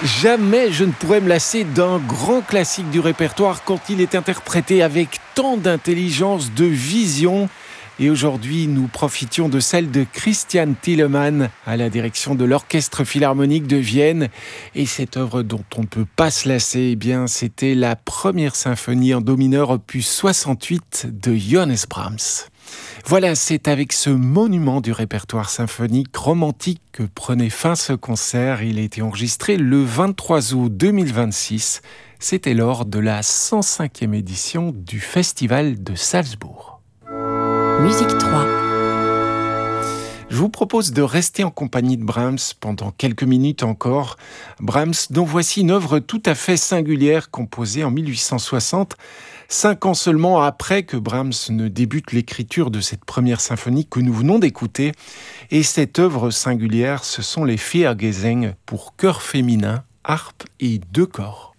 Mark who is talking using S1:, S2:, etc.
S1: Jamais je ne pourrais me lasser d'un grand classique du répertoire quand il est interprété avec tant d'intelligence, de vision. Et aujourd'hui, nous profitions de celle de Christian Thielemann à la direction de l'Orchestre Philharmonique de Vienne. Et cette œuvre dont on ne peut pas se lasser, eh bien, c'était la première symphonie en do mineur opus 68 de Johannes Brahms. Voilà, c'est avec ce monument du répertoire symphonique romantique que prenait fin ce concert. Il a été enregistré le 23 août 2026. C'était lors de la 105e édition du Festival de Salzbourg.
S2: Musique 3.
S1: Je vous propose de rester en compagnie de Brahms pendant quelques minutes encore. Brahms, dont voici une œuvre tout à fait singulière, composée en 1860, 5 ans seulement après que Brahms ne débute l'écriture de cette première symphonie que nous venons d'écouter. Et cette œuvre singulière, ce sont les Viergesang pour chœur féminin, harpe et 2 corps.